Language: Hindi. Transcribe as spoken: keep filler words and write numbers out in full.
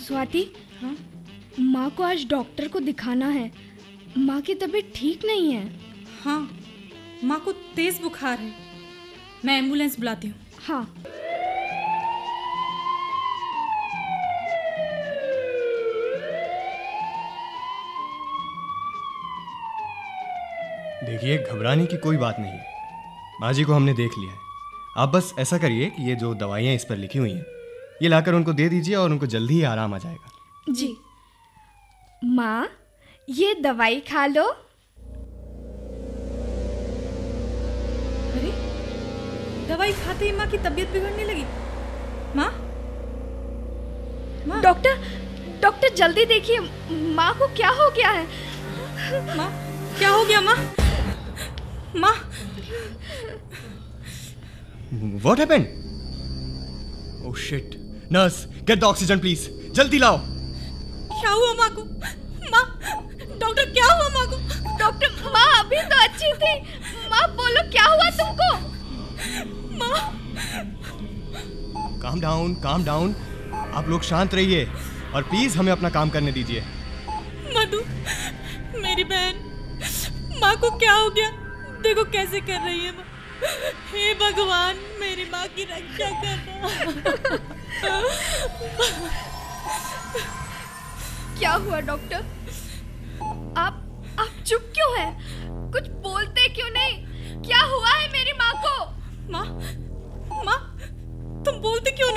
स्वाति, हाँ माँ को आज डॉक्टर को दिखाना है। माँ की तबीयत ठीक नहीं है। हाँ, माँ को तेज बुखार है। मैं एम्बुलेंस बुलाती हूँ। हाँ। देखिए, घबराने की कोई बात नहीं है। माँ जी को हमने देख लिया है। आप बस ऐसा करिए कि ये जो दवाइयाँ इस पर लिखी हुई हैं, ये लाकर उनको दे दीजिए और उनको जल्दी ही आराम आ जाएगा। जी। माँ, ये दवाई खा लो। अरे, दवाई खाते ही माँ की तबीयत बिगड़ने लगी। माँ माँ डॉक्टर, डॉक्टर जल्दी देखिए, माँ को क्या हो गया है? माँ, क्या हो गया माँ? माँ, What happened? Oh shit! Nurse, get the oxygen please. जल्दी लाओ। क्या हुआ माँ को? माँ, डॉक्टर क्या हुआ माँ को? डॉक्टर, माँ अभी तो अच्छी थी। माँ बोलो, क्या हुआ तुमको? माँ, Calm down, calm down. आप लोग शांत रहिए और प्लीज हमें अपना काम करने दीजिए। मधु, मेरी बहन, माँ को क्या हो गया? देखो कैसे कर रही है माँ। हे भगवान, मेरी माँ की रक्षा करना। क्या हुआ डॉक्टर? आप आप चुप क्यों हैं? कुछ बोलते क्यों नहीं? क्या हुआ है मेरी माँ को? माँ, माँ, तुम बोलते क्यों नहीं?